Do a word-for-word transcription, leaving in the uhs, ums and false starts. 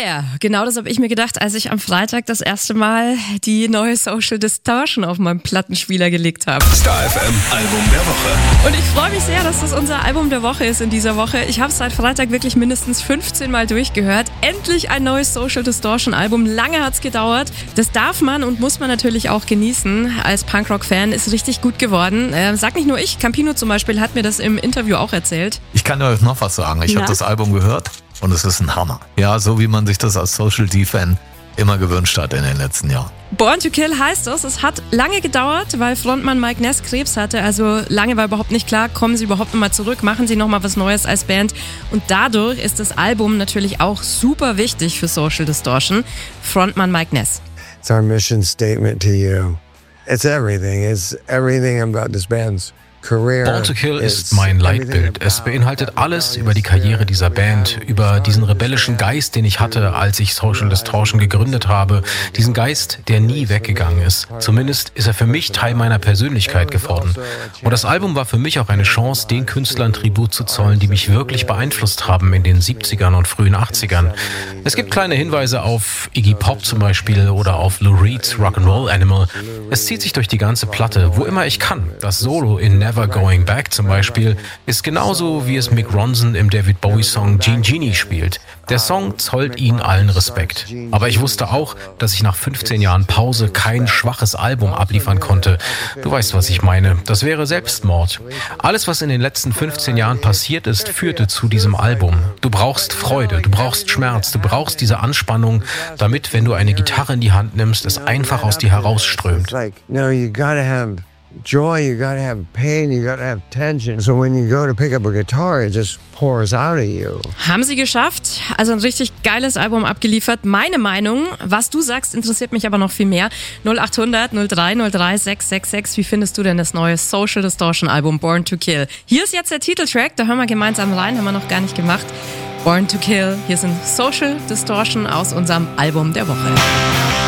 Yeah, genau das habe ich mir gedacht, als ich am Freitag das erste Mal die neue Social Distortion auf meinem Plattenspieler gelegt habe. Star F M Album der Woche. Und ich freue mich sehr, dass das unser Album der Woche ist in dieser Woche. Ich habe es seit Freitag wirklich mindestens fünfzehn Mal durchgehört. Endlich ein neues Social Distortion Album. Lange hat's gedauert. Das darf man und muss man natürlich auch genießen. Als Punkrock-Fan ist richtig gut geworden. Äh, sag nicht nur ich, Campino zum Beispiel hat mir das im Interview auch erzählt. Ich kann euch noch was sagen. Ich habe das Album gehört und es ist ein Hammer. Ja, so wie man sich das als Social D-Fan immer gewünscht hat in den letzten Jahren. Born to Kill heißt es. Es hat lange gedauert, weil Frontmann Mike Ness Krebs hatte. Also lange war überhaupt nicht klar, kommen sie überhaupt nochmal zurück, machen sie nochmal was Neues als Band. Und dadurch ist das Album natürlich auch super wichtig für Social Distortion. Frontmann Mike Ness. It's our mission statement to you. It's everything. It's everything about this band's career. Born to Kill ist mein Leitbild. Es beinhaltet alles über die Karriere dieser Band, über diesen rebellischen Geist, den ich hatte, als ich Social Distortion gegründet habe. Diesen Geist, der nie weggegangen ist. Zumindest ist er für mich Teil meiner Persönlichkeit geworden. Und das Album war für mich auch eine Chance, den Künstlern Tribut zu zollen, die mich wirklich beeinflusst haben in den siebzigern und frühen achtzigern. Es gibt kleine Hinweise auf Iggy Pop zum Beispiel oder auf Lou Reeds Rock'n'Roll Animal. Es zieht sich durch die ganze Platte, wo immer ich kann. Das Solo in Never Going Back zum Beispiel ist genauso, wie es Mick Ronson im David Bowie-Song Gene Genie spielt. Der Song zollt ihnen allen Respekt. Aber ich wusste auch, dass ich nach fünfzehn Jahren Pause kein schwaches Album abliefern konnte. Du weißt, was ich meine. Das wäre Selbstmord. Alles, was in den letzten fünfzehn Jahren passiert ist, führte zu diesem Album. Du brauchst Freude, du brauchst Schmerz, du brauchst diese Anspannung, damit, wenn du eine Gitarre in die Hand nimmst, es einfach aus dir herausströmt. Joy, you gotta have pain, you gotta have tension. So when you go to pick up a guitar, it just pours out of you. Haben sie geschafft. Also ein richtig geiles Album abgeliefert. Meine Meinung, was du sagst, interessiert mich aber noch viel mehr. null acht hundert null drei null drei sechs sechs sechs. Wie findest du denn das neue Social Distortion Album Born to Kill? Hier ist jetzt der Titeltrack, da hören wir gemeinsam rein, haben wir noch gar nicht gemacht. Born to Kill. Hier sind Social Distortion aus unserem Album der Woche.